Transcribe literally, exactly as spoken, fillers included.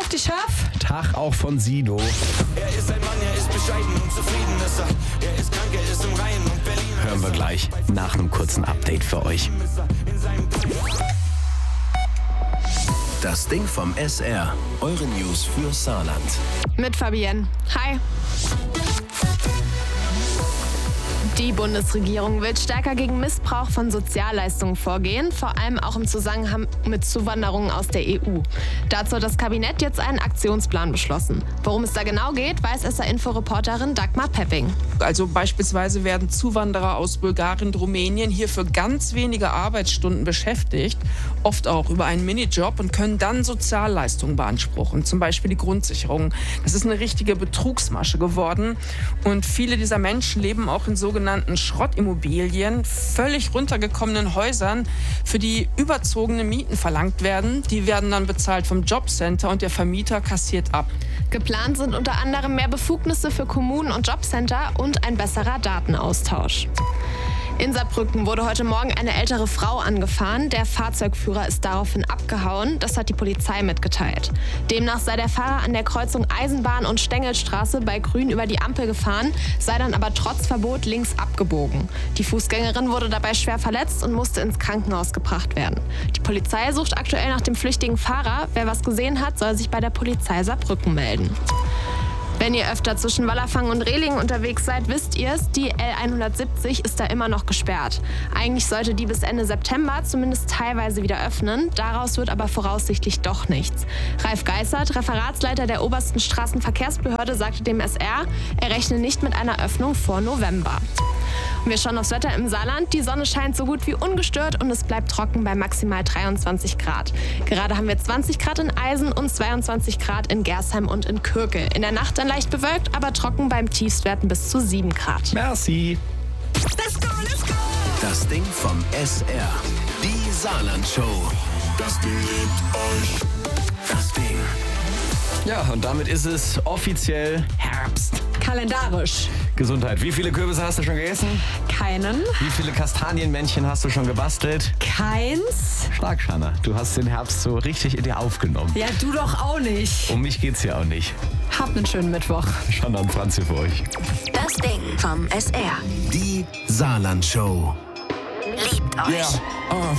die Schaf. Tag auch von Sido. Er ist ein Mann, er ist bescheiden und zufrieden ist er. Er ist krank, er ist im Rhein und Berlin. Hören wir gleich nach einem kurzen Update für euch. Das Ding vom S R. Eure News für Saarland. Mit Fabienne. Hi. Die Bundesregierung will stärker gegen Missbrauch von Sozialleistungen vorgehen, vor allem auch im Zusammenhang mit Zuwanderung aus der E U. Dazu hat das Kabinett jetzt einen Aktionsplan beschlossen. Worum es da genau geht, weiß S R-Info-Reporterin Dagmar Pepping. Also beispielsweise werden Zuwanderer aus Bulgarien und Rumänien hier für ganz wenige Arbeitsstunden beschäftigt, oft auch über einen Minijob und können dann Sozialleistungen beanspruchen, zum Beispiel die Grundsicherung. Das ist eine richtige Betrugsmasche geworden und viele dieser Menschen leben auch in sogenannten Schrottimmobilien, völlig runtergekommenen Häusern, für die überzogene Mieten verlangt werden. Die werden dann bezahlt vom Jobcenter und der Vermieter kassiert ab. Geplant sind unter anderem mehr Befugnisse für Kommunen und Jobcenter und ein besserer Datenaustausch. In Saarbrücken wurde heute Morgen eine ältere Frau angefahren. Der Fahrzeugführer ist daraufhin abgehauen. Das hat die Polizei mitgeteilt. Demnach sei der Fahrer an der Kreuzung Eisenbahn und Stengelstraße bei Grün über die Ampel gefahren, sei dann aber trotz Verbot links abgebogen. Die Fußgängerin wurde dabei schwer verletzt und musste ins Krankenhaus gebracht werden. Die Polizei sucht aktuell nach dem flüchtigen Fahrer. Wer was gesehen hat, soll sich bei der Polizei Saarbrücken melden. Wenn ihr öfter zwischen Wallerfangen und Rehlingen unterwegs seid, wisst ihr es, die L hundertsiebzig ist da immer noch gesperrt. Eigentlich sollte die bis Ende September zumindest teilweise wieder öffnen. Daraus wird aber voraussichtlich doch nichts. Ralf Geissert, Referatsleiter der obersten Straßenverkehrsbehörde, sagte dem S R, er rechne nicht mit einer Öffnung vor November. Und wir schauen aufs Wetter im Saarland. Die Sonne scheint so gut wie ungestört und es bleibt trocken bei maximal dreiundzwanzig Grad. Gerade haben wir zwanzig Grad in Eisen und zweiundzwanzig Grad in Gersheim und in Kürkel. In der Nacht dann leicht bewölkt, aber trocken beim Tiefstwerten bis zu sieben Grad. Merci. Let's go, let's go. Das Ding vom S R. Die Saarland-Show. Das Ding liebt euch. Das Ding. Ja, und damit ist es offiziell Herbst. Kalendarisch. Gesundheit. Wie viele Kürbisse hast du schon gegessen? Keinen. Wie viele Kastanienmännchen hast du schon gebastelt? Keins. Stark, Shanna. Du hast den Herbst so richtig in dir aufgenommen. Ja, du doch auch nicht. Um mich geht's ja auch nicht. Habt einen schönen Mittwoch. Shanna und Franzi für euch. Das Ding vom S R. Die Saarland-Show. Liebt euch. Yeah. Uh.